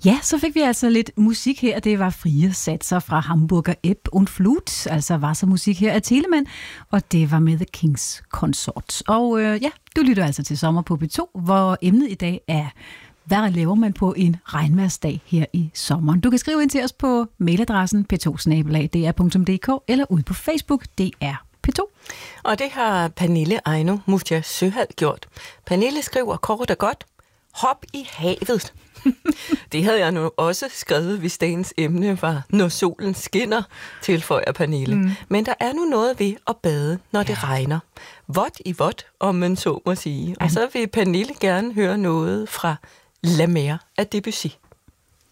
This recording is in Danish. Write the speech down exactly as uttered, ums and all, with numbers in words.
Ja, så fik vi altså lidt musik her. Det var frie satser fra Hamburger Ebb und Flut, altså Wassermusik her af Telemann, og det var med The King's Consort. Og øh, ja, du lytter altså til Sommer på P to, hvor emnet i dag er, hvad laver man på en regnværsdag her i sommeren? Du kan skrive ind til os på mailadressen p to snabel-a d r punktum d k eller ud på Facebook, D R P to. Og det har Pernille Ejno Muftia Søhald gjort. Pernille skriver kort og godt, hop i havet. Det havde jeg nu også skrevet, hvis dagens emne var, når solen skinner, tilføjer Pernille. Mm. Men der er nu noget ved at bade, når ja. det regner. Vådt i vådt, om man så må sige. Og så vil Pernille gerne høre noget fra La Mer af Debussy.